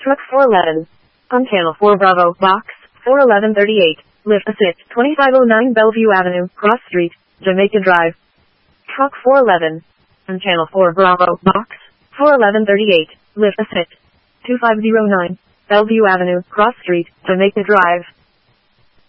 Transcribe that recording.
Truck 411. On Channel 4 Bravo, Box 41138. Lift assist 2509 Bellevue Avenue, Cross Street, Jamaica Drive. Truck 411. On Channel 4 Bravo, Box 41138. Lift assist 2509 Bellevue Avenue, Cross Street, Jamaica Drive.